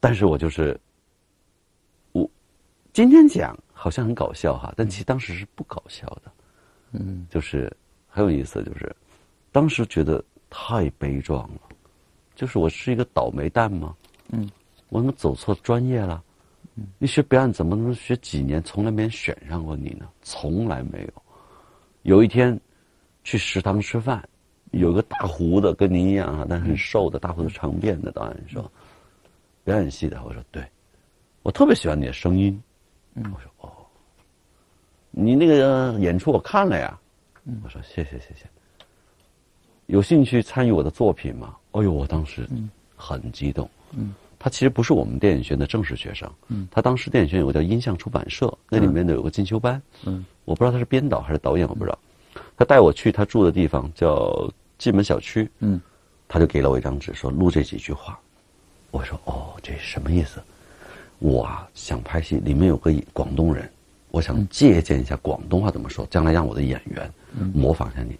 但是我今天讲好像很搞笑哈，但其实当时是不搞笑的。就是很有意思，就是当时觉得太悲壮了，就是我是一个倒霉蛋吗？我怎么走错专业了？你学表演怎么能学几年，从来没人选上过你呢？从来没有。有一天去食堂吃饭，有个大胡子跟您一样啊，但是很瘦的大胡子长辫的导演说，表演系的，我说对，我特别喜欢你的声音。我说哦，你那个演出我看了呀。我说谢谢。有兴趣参与我的作品吗？哎呦，我当时很激动。他其实不是我们电影学院的正式学生。他当时电影学院有个叫音像出版社，那里面的有个进修班。我不知道他是编导还是导演，我不知道。他带我去他住的地方叫蓟门小区。他就给了我一张纸，说录这几句话。我说哦，这什么意思？我想拍戏，里面有个广东人，我想借鉴一下广东话怎么说，将来让我的演员模仿一下你。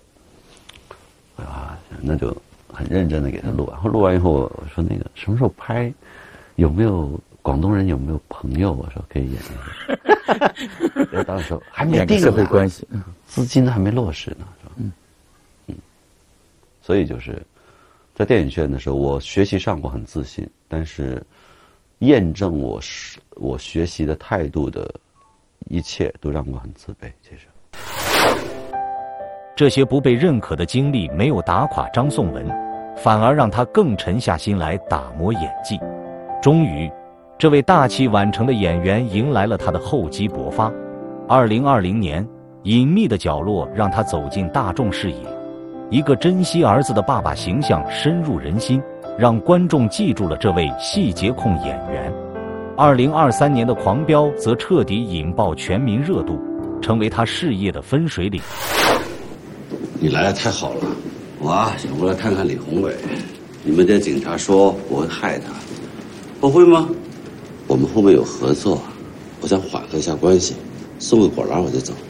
那就很认真的给他录，然后录完以后我说那个什么时候拍，有没有广东人，有没有朋友？我说可以演一下。人导演说还没定呢， 社会关系， 资金都还没落实呢，是吧？所以就是在电影学院的时候，我学习上我很自信，但是验证我学习的态度的一切都让我很自卑。其实这些不被认可的经历没有打垮张颂文，反而让他更沉下心来打磨演技。终于，这位大器晚成的演员迎来了他的厚积薄发。2020年，《隐秘的角落》让他走进大众视野，一个珍惜儿子的爸爸形象深入人心，让观众记住了这位细节控演员。2023年的《狂飙》则彻底引爆全民热度，成为他事业的分水岭。 你来的太好了，我想过来看看李宏伟。你们的警察说我会害他，后悔吗？我们后面有合作，我想缓和一下关系，送个果篮我就走。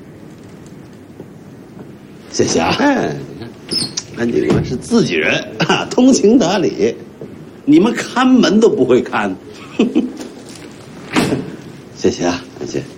谢谢啊！你看，安警官是自己人，通情达理，你们看门都不会看。谢谢啊，感谢。